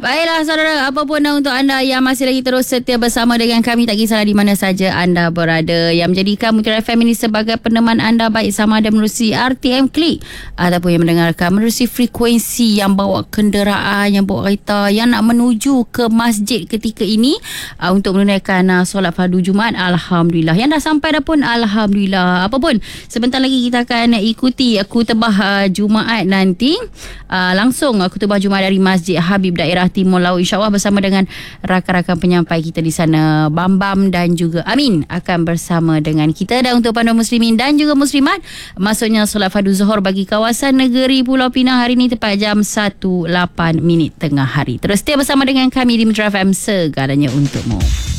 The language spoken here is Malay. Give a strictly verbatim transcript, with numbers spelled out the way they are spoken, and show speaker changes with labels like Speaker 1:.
Speaker 1: Baiklah saudara, apa pun untuk anda yang masih lagi terus setia bersama dengan kami, tak kisahlah di mana saja anda berada, yang menjadikan Mutura F M ini sebagai peneman anda, baik sama ada menerusi R T M Klik ataupun yang mendengarkan menerusi frekuensi yang bawa kenderaan, yang bawa kereta, yang nak menuju ke masjid ketika ini uh, untuk menunaikan uh, solat fardu Jumaat. Alhamdulillah, yang dah sampai dah pun Alhamdulillah. Apa pun, sebentar lagi kita akan ikuti khutbah uh, Jumaat nanti, uh, langsung uh, khutbah Jumaat dari Masjid Habib daerah Timur Laut, insyaAllah bersama dengan rakan-rakan penyampai kita di sana, Bambam dan juga Amin akan bersama dengan kita. Dan untuk panduan muslimin dan juga muslimat, maksudnya solat fardu Zuhur bagi kawasan negeri Pulau Pinang hari ini tepat jam satu lapan minit tengah hari. Terus setia bersama dengan kami di Mutura F M, segalanya untukmu.